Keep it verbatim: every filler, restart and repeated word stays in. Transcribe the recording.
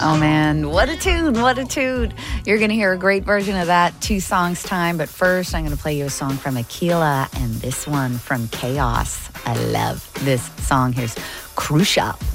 Oh man, what a tune, what a tune. You're going to hear a great version of that two songs time, but first I'm going to play you a song from Aquila and this one from Chaos. I love this song. Here's Crucial.